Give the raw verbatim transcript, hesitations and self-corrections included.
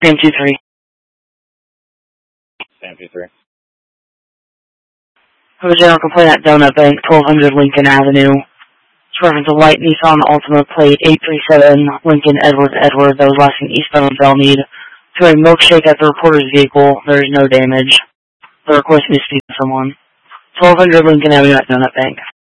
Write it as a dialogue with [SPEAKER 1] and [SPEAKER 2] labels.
[SPEAKER 1] Sam two three.
[SPEAKER 2] Sam two three.
[SPEAKER 1] I have a general complaint at Donut Bank, twelve hundred Lincoln Avenue. It's reference a white Nissan Altima plate eight three seven Lincoln Edward Edward that was lasting eastbound on Belmead. To a milkshake at the reporter's vehicle. There is no damage. The request me to speak to someone. twelve hundred Lincoln Avenue at Donut Bank.